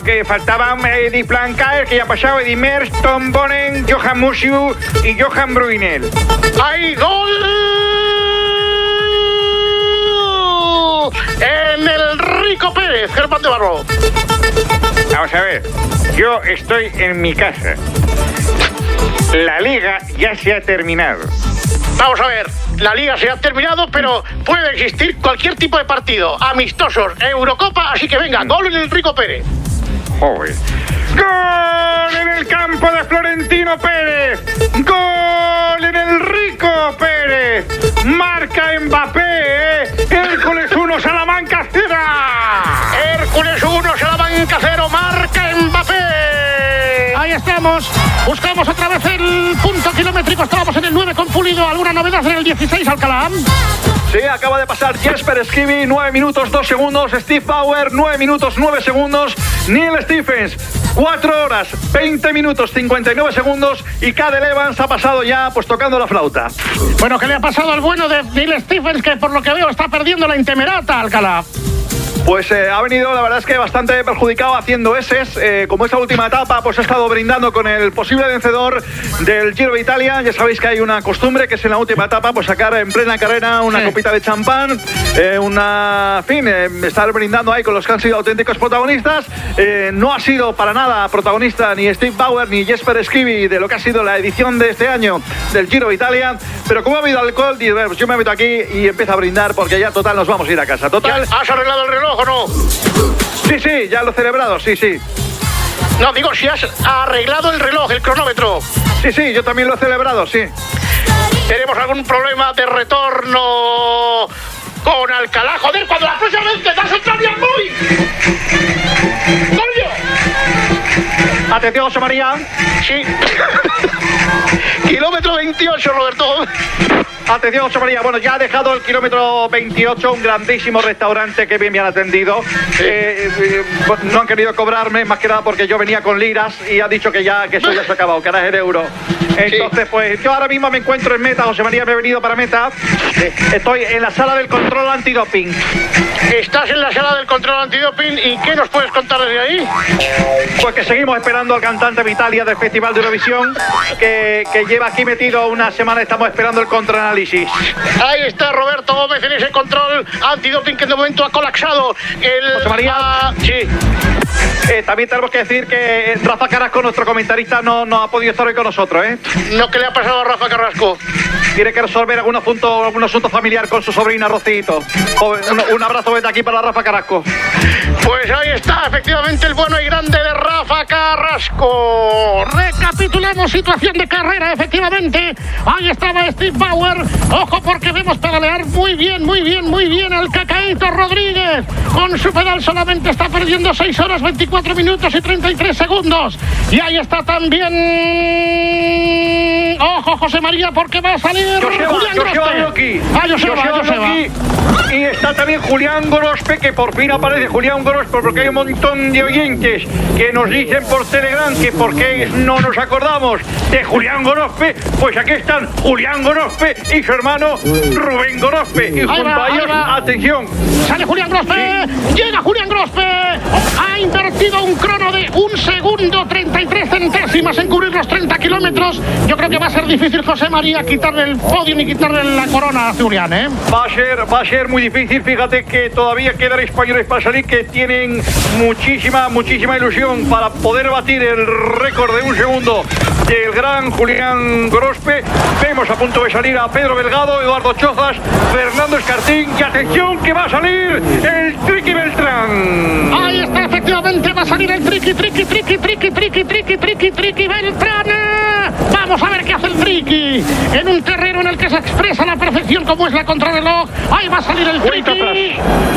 Que faltaban Eddie Plancar, que ya ha pasado, Eddie Merckx, Tom Bonen, Johan Musiu y Johan Bruynel. ¡Hay gol! En el Rico Pérez, Germán de Barro. Vamos a ver, yo estoy en mi casa. La liga ya se ha terminado. Vamos a ver, la liga se ha terminado, pero puede existir cualquier tipo de partido. Amistosos, Eurocopa, así que venga, gol en el Rico Pérez. Joder. ¡Gol en el campo de Florentino Pérez! ¡Gol en el Rico Pérez! ¡Marca Mbappé! ¡Hércules 1, Salamanca 0! ¡Hércules 1, Salamanca 0! ¡Marca Mbappé! Ahí estamos. Buscamos otra vez el punto kilométrico. Estábamos en el 9 con Pulido. ¿Alguna novedad en el 16, Alcalá? Sí, acaba de pasar Jesper Skibby, 9 minutos 2 segundos. Steve Bauer, 9 minutos 9 segundos. Neil Stephens, 4 horas 20 minutos 59 segundos. Y Cadel Evans ha pasado ya pues tocando la flauta. Bueno, ¿qué le ha pasado al bueno de Neil Stephens, que por lo que veo está perdiendo la Intemerata, Alcalá? Pues ha venido, la verdad es que bastante perjudicado haciendo eses. Como esta última etapa, pues ha estado brindando con el posible vencedor del Giro de Italia. Ya sabéis que hay una costumbre que es en la última etapa, pues sacar en plena carrera una copita de champán, estar brindando ahí con los que han sido auténticos protagonistas. No ha sido para nada protagonista ni Steve Bauer ni Jesper Skibby de lo que ha sido la edición de este año del Giro de Italia. Pero como ha habido alcohol, pues yo me meto aquí y empiezo a brindar porque ya total nos vamos a ir a casa. Total. ¿Has arreglado el reloj o no? Sí, ya lo he celebrado, sí. No, digo, si has arreglado el reloj, el cronómetro. Sí, yo también lo he celebrado, sí. ¿Tenemos algún problema de retorno con Alcalá? Joder, cuando la próxima vez te das el cambio muy... ¡Coño! Atención, José María. Sí. Kilómetro 28, Roberto. Atención, José María. Bueno, ya ha dejado el kilómetro 28, un grandísimo restaurante que bien me han atendido. No han querido cobrarme, más que nada porque yo venía con liras y ha dicho que eso ya se ha acabado, que ahora es el euro. Entonces, pues yo ahora mismo me encuentro en meta, José María, me he venido para meta. Estoy en la sala del control antidoping. Estás en la sala del control antidoping, ¿y qué nos puedes contar desde ahí? Pues que seguimos esperando al cantante Vitalia del Festival de Eurovisión, que lleva aquí metido una semana, estamos esperando el contraanálisis. Ahí está Roberto Gómez en ese control antidoping que de momento ha colapsado. José María. Sí. También tenemos que decir que Rafa Carrasco, nuestro comentarista, no ha podido estar hoy con nosotros, ¿eh? No, ¿qué le ha pasado a Rafa Carrasco? Tiene que resolver algún asunto familiar con su sobrina Rocito. Un abrazo desde aquí para Rafa Carrasco. Pues ahí está, efectivamente, el bueno y grande de Rafa Carrasco. Recapitulemos situación de carrera, efectivamente. Ahí estaba Steve Bauer. Ojo, porque vemos pedalear muy bien al Cacaíto Rodríguez. Con su pedal solamente está perdiendo 6 horas, 24 minutos y 33 segundos. Y ahí está también... Ojo, José María, porque va a salir Julián Grospe. Joseba. Y está también Julián Grospe, que por fin aparece Julián Grospe, porque hay un montón de oyentes que nos dicen por Telegram que por qué no nos acordamos de Julián Grospe. Pues aquí están Julián Grospe y su hermano Rubén Grospe. Y junto a ellos, atención. Sale Julián Grospe, llega Julián Grospe. Ha invertido un crono de 1 segundo 33 centésimas en cubrir los 30 kilómetros. Yo creo que va a ser difícil, José María, quitarle el podio ni quitarle la corona a Julián, ¿eh? Va a ser muy difícil. Fíjate que todavía quedan españoles para salir que tienen muchísima ilusión para poder batir el récord de 1 segundo del gran Julián Grospe. Vemos a punto de salir a Pedro Delgado, Eduardo Chozas, Fernando Escartín y atención que va a salir el Triqui Beltrán. Ahí está, efectivamente, va a salir el Triqui Beltrán. Vamos a ver qué hace el Triqui en un terreno en el que se expresa a la perfección como es la contrarreloj. Ahí va a salir el Triqui.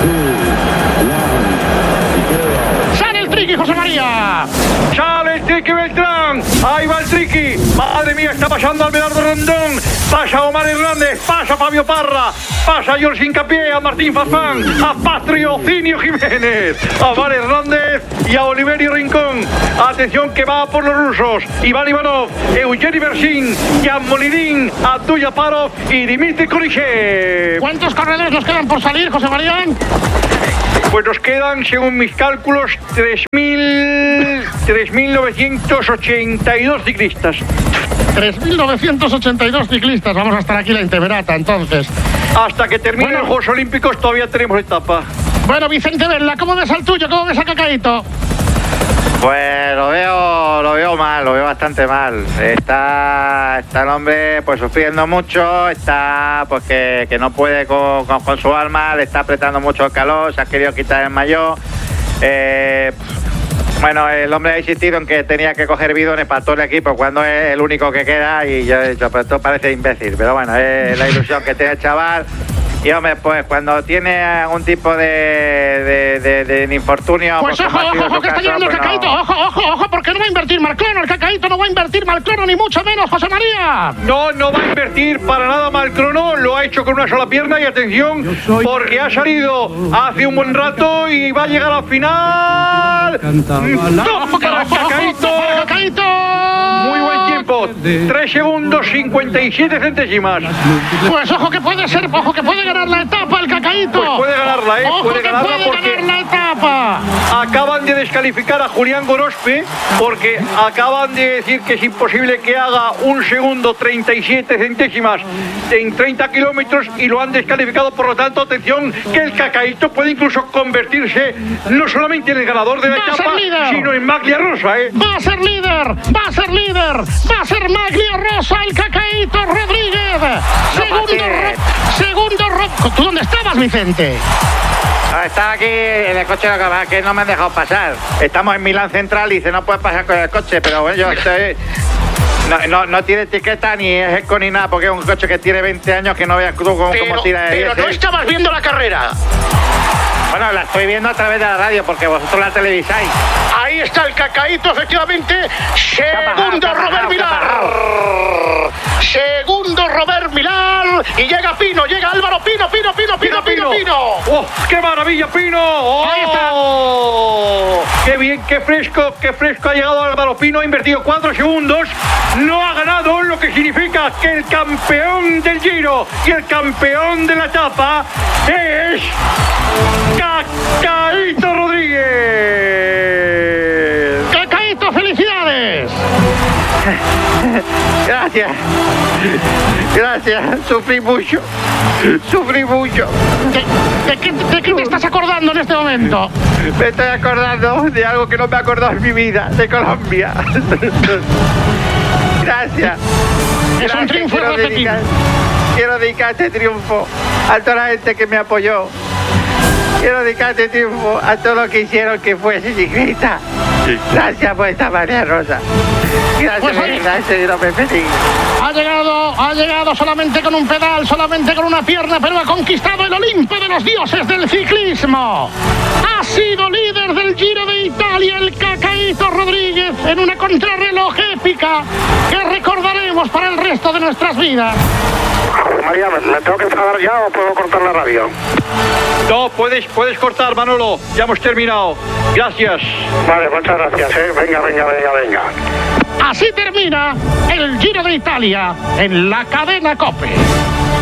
Sale el Triqui, José María. Sale el Triqui Beltrán. Ahí va el Triqui. Madre mía, está pasando Alberardo Rondón. Pasa Omar Hernández. Pasa Fabio Parra. Pasa George Hincapié, a Martín Fafán, a Patriocinio Jiménez, a Omar Hernández y a Oliverio Rincón. Atención que va por los rusos. Iván Ivanov, Eugeni Bersin, Jan Molidín, Abdul Yaparov y Dimitri Kunishev. ¿Cuántos corredores nos quedan por salir, José María? Pues nos quedan, según mis cálculos, 3.000 3.982 ciclistas. 3.982 ciclistas. Vamos a estar aquí la intemerata, entonces. Hasta que terminen los Juegos Olímpicos todavía tenemos etapa. Bueno, Vicente Verla, ¿cómo ves al tuyo? ¿Cómo ves a Cacaíto? Pues lo veo mal, lo veo bastante mal. Está el hombre pues sufriendo mucho, está pues que no puede con su alma, le está apretando mucho el calor, se ha querido quitar el maillot. Bueno, el hombre ha insistido en que tenía que coger bidones para todo el equipo cuando es el único que queda y yo he dicho, pero esto parece imbécil, pero bueno, es la ilusión que tiene el chaval. Y hombre, pues cuando tiene algún tipo de infortunio... Pues ojo, que está llegando el Cacaíto. Ojo, porque no va a invertir Malcrono. El Cacaíto no va a invertir Malcrono, ni mucho menos, José María. No va a invertir para nada Malcrono. Lo ha hecho con una sola pierna y atención, porque ha salido hace un buen rato y va a llegar al final. ¡No! ¡Para Cacaíto! Muy buen tiempo. 3 segundos 57 centésimas. Pues ojo que puede ganar la etapa el Cacaíto. Pues puede ganarla, Puede ganar la etapa. Acaban de descalificar a Julián Gorospe porque acaban de decir que es imposible que haga 1 segundo 37 centésimas en 30 kilómetros y lo han descalificado. Por lo tanto, atención, que el Cacaíto puede incluso convertirse no solamente en el ganador de la etapa, sino en Maglia Rosa. Va a ser líder. Va a ser Maglia Rosa el Cacaíto Rodríguez. Segundo ¿Tú dónde estabas, Vicente? Estaba aquí en el coche, que no me han dejado pasar. Estamos en Milán Central y dice no puedes pasar con el coche, pero bueno, yo estoy... No tiene etiqueta ni es eco ni nada, porque es un coche que tiene 20 años que no veas tú cómo tira de... Pero no estabas viendo la carrera. Bueno, la estoy viendo a través de la radio porque vosotros la televisáis. Ahí está el Cacaíto, efectivamente. Segundo Robert Millar. Segundo Robert Millar. Y llega Pino, llega Álvaro Pino. ¡Oh, qué maravilla, Pino! ¡Oh! Ahí está. ¡Qué bien, qué fresco ha llegado Álvaro Pino! Ha invertido 4 segundos. No ha ganado, lo que significa que el campeón del Giro y el campeón de la etapa es... Cacaíto Rodríguez. Cacaíto, felicidades. Gracias, sufrí mucho. ¿De qué te estás acordando en este momento? Me estoy acordando de algo que no me he acordado en mi vida, de Colombia. Gracias. Es un triunfo repetido. Quiero dedicar este triunfo a toda la gente que me apoyó. Quiero dedicar este triunfo a todo lo que hicieron que fuese ciclista. Gracias por esta Maglia Rosa. Gracias, Dios me bendiga. Ha llegado solamente con un pedal, solamente con una pierna, pero ha conquistado el Olimpo de los dioses del ciclismo. Ha sido líder del Giro de Italia el Cacaíto Rodríguez en una contrarreloj épica que recordaremos para el resto de nuestras vidas. María, ¿me tengo que enfadar ya o puedo cortar la radio? No, puedes cortar, Manolo. Ya hemos terminado. Gracias. Vale, muchas gracias. Venga. Así termina el Giro de Italia en la cadena COPE.